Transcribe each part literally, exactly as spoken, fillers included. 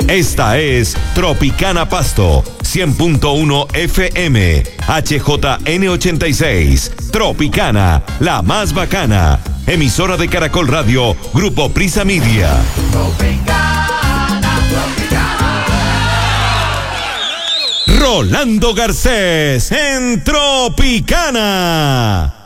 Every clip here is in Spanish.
Esta es Tropicana Pasto, cien punto uno F M, H J N ochenta y seis. Tropicana, la más bacana. Emisora de Caracol Radio, Grupo Prisa Media. Tropicana, Tropicana. Rolando Garcés en Tropicana.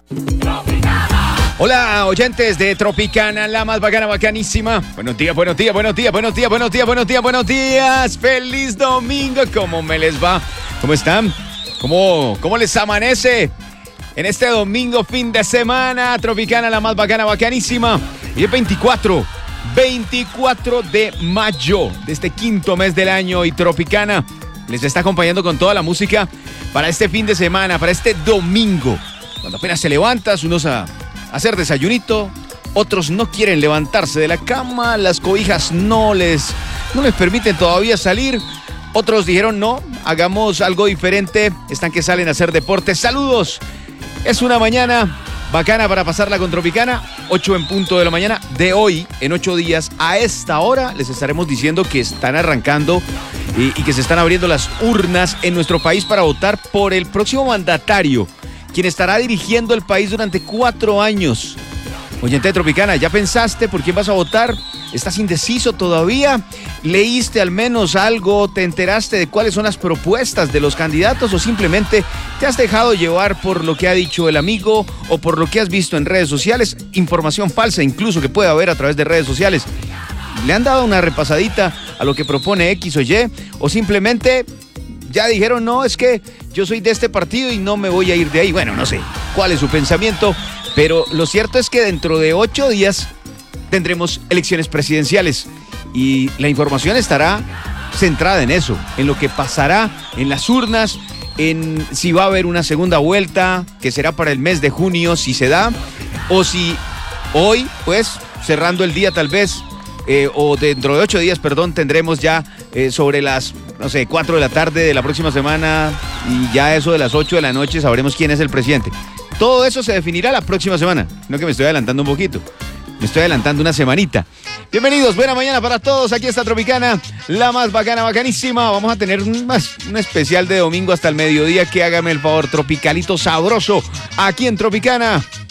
Tropicana. Hola, oyentes de Tropicana, la más bacana, bacanísima. Buenos días, buenos días, buenos días, buenos días, buenos días, buenos días, buenos días. Feliz domingo, ¿cómo me les va? ¿Cómo están? ¿Cómo, cómo les amanece? En este domingo, fin de semana, Tropicana, la más bacana, bacanísima. Y es veinticuatro, veinticuatro de mayo, de este quinto mes del año. Y Tropicana les está acompañando con toda la música para este fin de semana, para este domingo. Cuando apenas se levantas, unos a hacer desayunito, otros no quieren levantarse de la cama, las cobijas no les, no les permiten todavía salir. Otros dijeron, no, hagamos algo diferente, están que salen a hacer deporte. ¡Saludos! Es una mañana bacana para pasarla con Tropicana, ocho en punto de la mañana de hoy, en ocho días. A esta hora les estaremos diciendo que están arrancando y, y que se están abriendo las urnas en nuestro país para votar por el próximo mandatario, quien estará dirigiendo el país durante cuatro años. Oyente de Tropicana, ¿ya pensaste por quién vas a votar? ¿Estás indeciso todavía? ¿Leíste al menos algo? ¿Te enteraste de cuáles son las propuestas de los candidatos? ¿O simplemente te has dejado llevar por lo que ha dicho el amigo o por lo que has visto en redes sociales? Información falsa incluso que puede haber a través de redes sociales. ¿Le han dado una repasadita a lo que propone X o Y? ¿O simplemente ya dijeron, no, es que yo soy de este partido y no me voy a ir de ahí? Bueno, no sé cuál es su pensamiento, pero lo cierto es que dentro de ocho días tendremos elecciones presidenciales y la información estará centrada en eso, en lo que pasará en las urnas, en si va a haber una segunda vuelta, que será para el mes de junio, si se da, o si hoy, pues, cerrando el día tal vez, eh, o dentro de ocho días, perdón, tendremos ya eh, sobre las, no sé, cuatro de la tarde de la próxima semana y ya eso de las ocho de la noche sabremos quién es el presidente. Todo eso se definirá la próxima semana, no que me estoy adelantando un poquito. Me estoy adelantando una semanita. Bienvenidos, buena mañana para todos. Aquí está Tropicana, la más bacana, bacanísima. Vamos a tener un, más, un especial de domingo hasta el mediodía. Que hágame el favor, tropicalito sabroso, aquí en Tropicana.